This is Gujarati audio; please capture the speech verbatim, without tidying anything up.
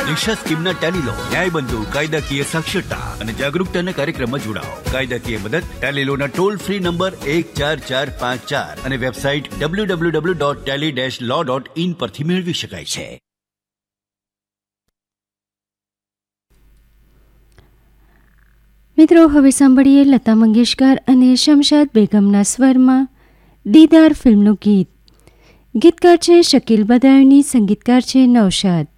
દિશા સ્કીમના ટેલી લો, ન્યાય બંધુ, કાયદાકીય સાક્ષરતા અને જાગરૂકતાના કાર્યક્રમમાં જોડાઓ. કાયદાકીય મદદ ટેલી લોના ટોલ ફ્રી નંબર એક ચાર ચાર પાંચ ચાર અને website W W W dot Tally dash law dot in પરથી મેળવી શકાય છે. મિત્રો, હવે સાંભળીએ લતા મંગેશકર અને શમશાદ બેગમના સ્વરમાં દીદાર ફિલ્મનું ગીત. ગીતકાર છે શકીલ બદાયુની, સંગીતકાર છે નૌશાદ.